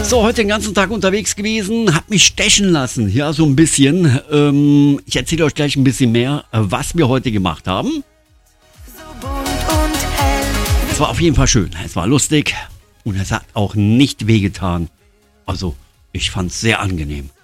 So, heute den ganzen Tag unterwegs gewesen, hab mich stechen lassen, ja, so ein bisschen. Ich erzähle euch gleich ein bisschen mehr, was wir heute gemacht haben. Es war auf jeden Fall schön, es war lustig und es hat auch nicht wehgetan. Also, ich fand's sehr angenehm.